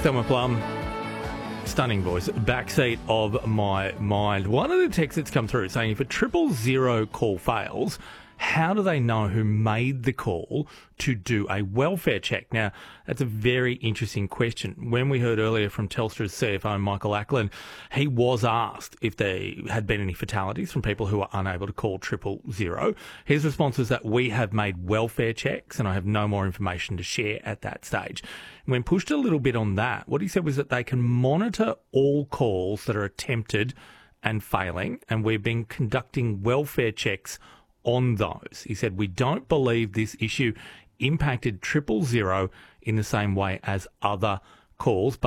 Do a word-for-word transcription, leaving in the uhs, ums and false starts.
Thelma Plum. Stunning voice. Backseat of my mind. One of the texts that's come through saying if a triple zero call fails, how do they know who made the call to do a welfare check? Now, that's a very interesting question. When we heard earlier from Telstra's C F O, Michael Ackland, he was asked if there had been any fatalities from people who were unable to call triple zero. His response was that we have made welfare checks and I have no more information to share at that stage. When pushed a little bit on that, what he said was that they can monitor all calls that are attempted and failing, and we've been conducting welfare checks on those. He said, we don't believe this issue impacted triple zero in the same way as other calls.